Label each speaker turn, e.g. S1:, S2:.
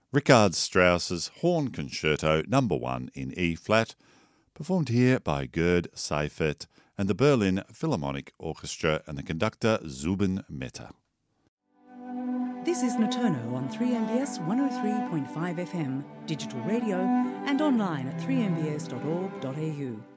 S1: Richard Strauss's Horn Concerto No. 1 in E-flat, performed here by Gerd Seifert and the Berlin Philharmonic Orchestra and the conductor Zubin Mehta.
S2: This is Notono on 3MBS 103.5 FM, digital radio and online at 3mbs.org.au.